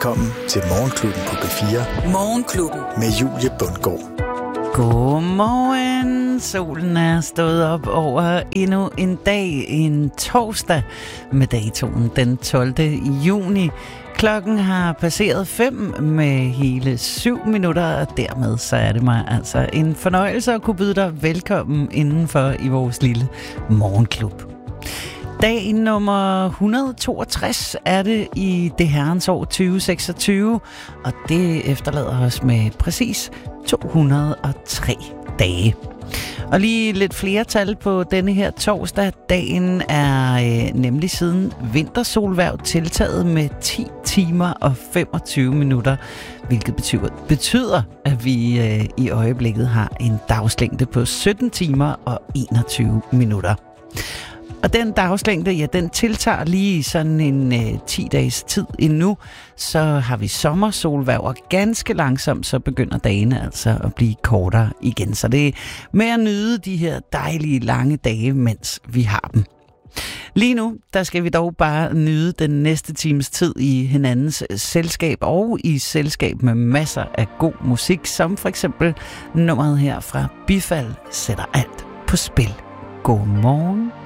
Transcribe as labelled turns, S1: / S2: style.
S1: Velkommen til Morgenklubben på P4.
S2: Morgenklubben.
S1: Med Julie Bundgaard.
S3: Godmorgen. Solen er stået op over endnu en dag, en torsdag med datoen den 12. juni. Klokken har passeret 5 med hele 7 minutter, og dermed så er det mig altså en fornøjelse at kunne byde dig velkommen indenfor i vores lille morgenklub. Dag nummer 162 er det i det herrens år 2026, og det efterlader os med præcis 203 dage. Og lige lidt flere tal på denne her torsdag. Dagen er nemlig siden vintersolhverv tiltaget med 10 timer og 25 minutter, hvilket betyder, at vi i øjeblikket har en dagslængde på 17 timer og 21 minutter. Og den dagslængde, ja, den tiltager lige sådan en 10 dages tid endnu. Så har vi sommersolhverv, og ganske langsomt så begynder dagene altså at blive kortere igen. Så det er med at nyde de her dejlige lange dage, mens vi har dem. Lige nu, der skal vi dog bare nyde den næste times tid i hinandens selskab og i selskab med masser af god musik, som for eksempel nummeret her fra Bifald sætter alt på spil. God morgen.